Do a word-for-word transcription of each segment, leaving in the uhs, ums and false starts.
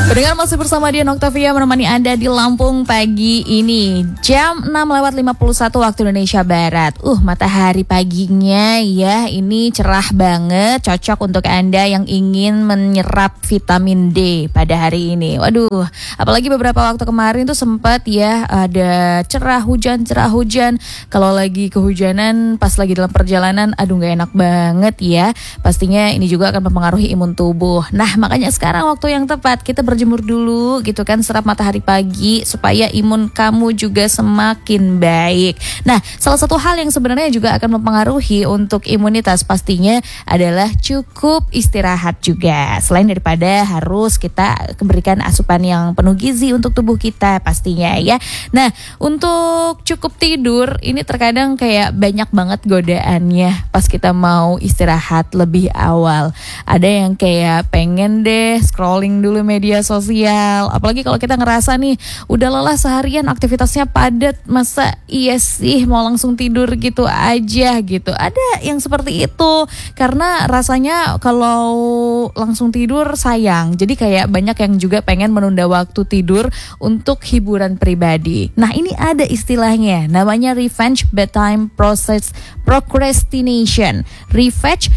Pendengar masih bersama Dian Octavia menemani Anda di Lampung pagi ini. Jam enam lewat lima puluh satu waktu Indonesia Barat. Uh, matahari paginya ya ini cerah banget, cocok untuk Anda yang ingin menyerap vitamin D pada hari ini. Waduh, apalagi beberapa waktu kemarin tuh sempat ya ada cerah hujan, cerah hujan. Kalau lagi kehujanan pas lagi dalam perjalanan, aduh gak enak banget ya. Pastinya ini juga akan mempengaruhi imun tubuh. Nah, makanya sekarang waktu yang tepat kita berjemur dulu gitu kan, serap matahari pagi supaya imun kamu juga semakin baik. Nah, salah satu hal yang sebenarnya juga akan mempengaruhi untuk imunitas pastinya adalah cukup istirahat juga. Selain daripada harus kita berikan asupan yang penuh gizi untuk tubuh kita pastinya ya. Nah, untuk cukup tidur ini terkadang kayak banyak banget godaannya pas kita mau istirahat lebih awal. Ada yang kayak pengen deh scrolling dulu media sosial, apalagi kalau kita ngerasa nih udah lelah seharian aktivitasnya padat, masa iya sih mau langsung tidur gitu aja gitu. Ada yang seperti itu karena rasanya kalau langsung tidur sayang, jadi kayak banyak yang juga pengen menunda waktu tidur untuk hiburan pribadi. Nah, ini ada istilahnya namanya revenge bedtime process procrastination. Revenge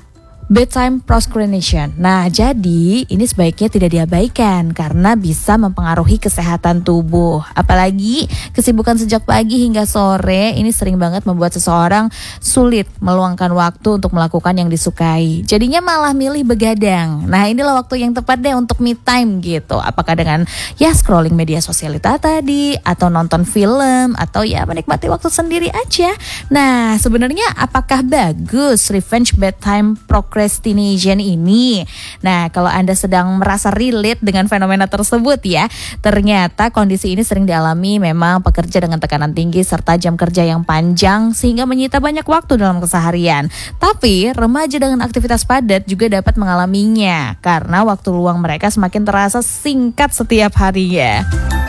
bedtime procrastination. Nah, jadi ini sebaiknya tidak diabaikan karena bisa mempengaruhi kesehatan tubuh. Apalagi kesibukan sejak pagi hingga sore ini sering banget membuat seseorang sulit meluangkan waktu untuk melakukan yang disukai. Jadinya malah milih begadang. Nah, inilah waktu yang tepat deh untuk me time gitu. Apakah dengan ya scrolling media sosialita tadi, atau nonton film, atau ya menikmati waktu sendiri aja. Nah, sebenarnya apakah bagus revenge bedtime procrastination Procrastination ini? Nah, kalau Anda sedang merasa relate dengan fenomena tersebut ya, ternyata kondisi ini sering dialami memang pekerja dengan tekanan tinggi serta jam kerja yang panjang sehingga menyita banyak waktu dalam keseharian. Tapi remaja dengan aktivitas padat juga dapat mengalaminya karena waktu luang mereka semakin terasa singkat setiap harinya.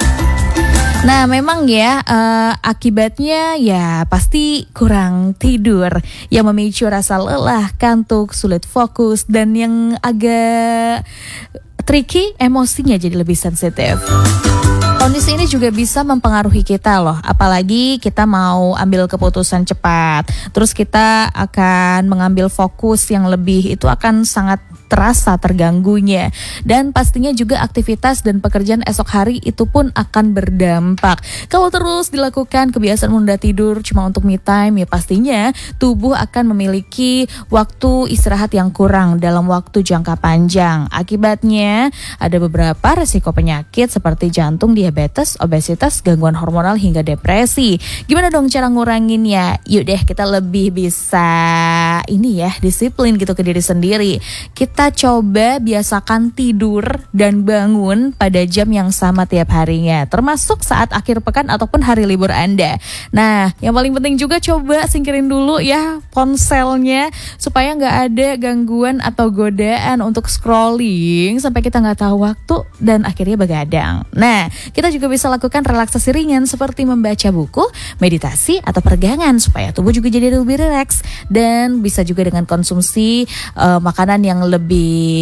Nah, memang ya uh, akibatnya ya pasti kurang tidur yang memicu rasa lelah, kantuk, sulit fokus, dan yang agak tricky emosinya jadi lebih sensitif. Kondisi ini juga bisa mempengaruhi kita loh, apalagi kita mau ambil keputusan cepat, terus kita akan mengambil fokus yang lebih, itu akan sangat terasa terganggunya. Dan pastinya juga aktivitas dan pekerjaan esok hari itu pun akan berdampak. Kalau terus dilakukan kebiasaan menunda tidur cuma untuk me time, ya pastinya tubuh akan memiliki waktu istirahat yang kurang dalam waktu jangka panjang. Akibatnya ada beberapa resiko penyakit seperti jantung, diabetes, obesitas, gangguan hormonal hingga depresi. Gimana dong cara nguranginnya? Yuk deh kita lebih bisa ini ya, disiplin gitu ke diri sendiri. Kita coba biasakan tidur dan bangun pada jam yang sama tiap harinya, termasuk saat akhir pekan ataupun hari libur Anda. Nah, yang paling penting juga coba singkirin dulu ya ponselnya supaya nggak ada gangguan atau godaan untuk scrolling sampai kita nggak tahu waktu dan akhirnya begadang. Nah, kita juga bisa lakukan relaksasi ringan seperti membaca buku, meditasi, atau peregangan supaya tubuh juga jadi lebih rileks, dan bisa juga dengan konsumsi uh, makanan yang lebih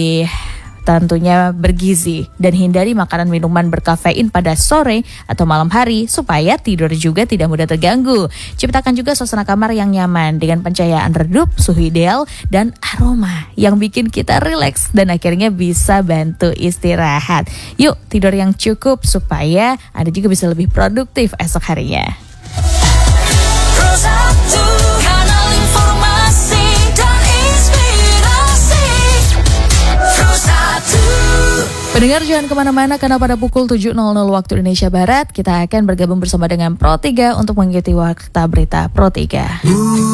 tentunya bergizi, dan hindari makanan minuman berkafein pada sore atau malam hari supaya tidur juga tidak mudah terganggu. Ciptakan juga suasana kamar yang nyaman dengan pencahayaan redup, suhu ideal, dan aroma yang bikin kita rileks dan akhirnya bisa bantu istirahat. Yuk tidur yang cukup supaya Anda juga bisa lebih produktif esok harinya. Pendengar jangan kemana-mana karena pada pukul tujuh nol nol waktu Indonesia Barat kita akan bergabung bersama dengan Pro tiga untuk mengikuti Warta Berita Pro tiga.